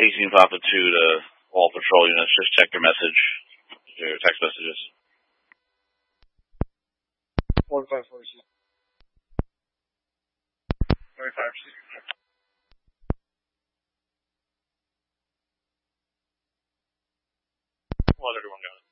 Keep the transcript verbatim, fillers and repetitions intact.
eighteen Papa two to all patrol units. Just check your message, your text messages. One five four six. Twenty-five. Well, everyone got it.